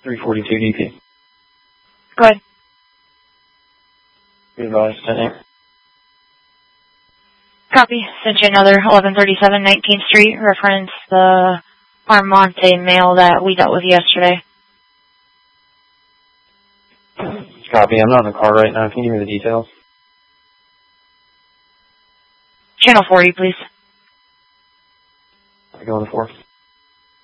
342 DP. Go ahead. Good advice, 10-8. Copy. Sent you another 1137 19th Street. Reference the Armonte mail that we dealt with yesterday. Copy. I'm not in the car right now. Can you give me the details? Channel 40, please. I go on the 4th.